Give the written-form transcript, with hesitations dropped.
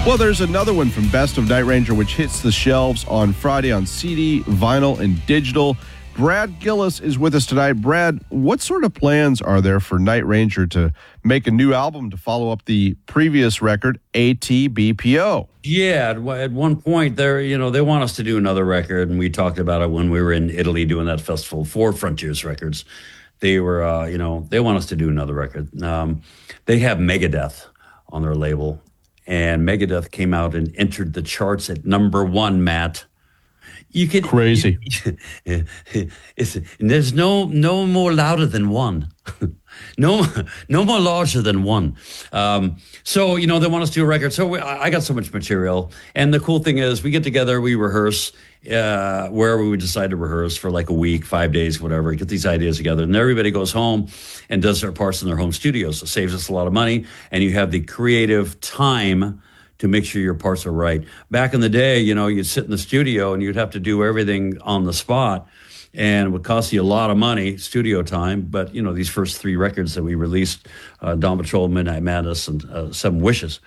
Well, there's another one from Best of Night Ranger, which hits the shelves on Friday on CD, vinyl, and digital. Brad Gillis is with us tonight. Brad, what sort of plans are there for Night Ranger to make a new album to follow up the previous record, ATBPO? Yeah, at one point they want us to do another record, and we talked about it when we were in Italy doing that festival for Frontiers Records. They were, they want us to do another record. They have Megadeth on their label, and Megadeth came out and entered the charts at number 1, Matt. You could crazy. There's no more louder than one. no more larger than one. So they want us to do a record. So I got so much material, and the cool thing is we get together, we rehearse wherever we decide to rehearse for like a week, 5 days, whatever. Get these ideas together, and everybody goes home and does their parts in their home studios. So it saves us a lot of money, and you have the creative time to make sure your parts are right. Back in the day, you'd sit in the studio and you'd have to do everything on the spot, and it would cost you a lot of money, studio time. But, these first 3 records that we released, Dawn Patrol, Midnight Madness, and 7 Wishes,